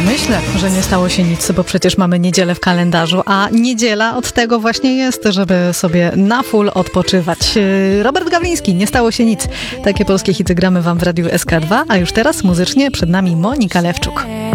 myślę, że nie stało się nic, bo przecież mamy niedzielę w kalendarzu, a niedziela od tego właśnie jest, żeby sobie na full odpoczywać. Robert Gawliński, nie stało się nic. Takie polskie hity gramy wam w Radiu SK2, a już teraz muzycznie przed nami Monika Lewczuk.